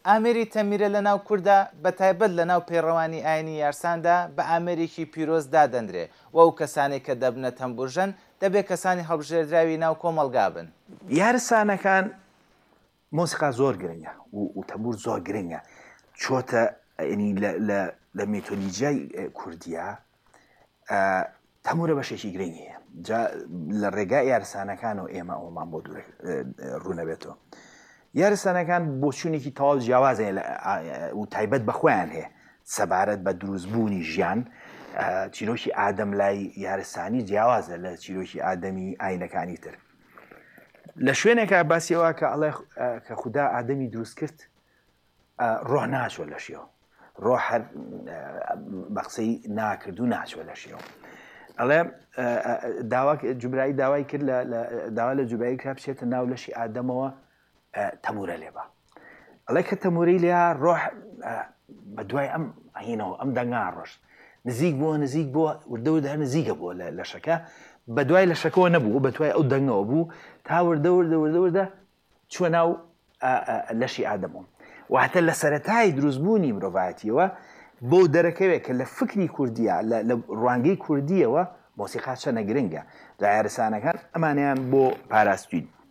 ئامێری تەمیرە لە ناو کووردا بە تایبەت لە ناو پەیڕەوانی ئاینی یارساندا بە ئامێرێکی پیرۆز دادەندرێ و ئەو کەسانێک کە دەبنە تەمبورژەن دەبێت کەسانی هەڵبژێردراوی ناو کۆمەڵگا بن. یارسانەکان مۆسیقا زۆر گرنگە و تەمبور زۆر گرنگە چۆتە لە مێتۆلیجای کوردیا تەمورە بەشێکی گرنگیە لە ڕێگای یارسانەکانەوە ئێمە ئەومان بۆ ڕوونەبێتەوە. یارسانەکان بۆ چوونێکی تەواو جیاوازە و تایبەت بەخۆیان هەیە سەبارەت بە دروستبوونی ژیان. چیرۆکی ئادەم لای یارسانی جیاوازە لە چیرۆکی ئادەمی ئاینەکانی تر. لە شوێنێکە باسیەوە کە ئەڵێ کە خوددا ئادەمی دروست کرد ڕۆح ناچوە لە شێوە، ڕۆح هەر بە قسەی ناکردو ناچوە لە شێوە. ئەڵێ جوبرایی داوای کرد داوا لە جوبایی کرا بچێتە ناو لەشی ئادەمەوە تەمورە لێبە. ئەڵێ کە تەمورەی لێ ڕۆح بە دوای ئەم هینەوە ئەم دەنگا ڕۆشت نزیک بووە وردەوردە هەر نزیکە بووە لە لەشەکە بە دوای لەشەکەەوە نەبوو بە دوای ئەو دەنگەوە بوو تا وردەوردە چوە ناو لەشی ئادەمەوە. واتە لە سەرەتای دروستبوونی مرۆڤایەتیەوە بۆ دەرەکەوێت کە لە فکری کوردیە لە ڕوانگەی کوردیەوە مۆسیقا چەنە گرنگە. جا یارسانەکان ئەمانیان بۆ پاراستوین.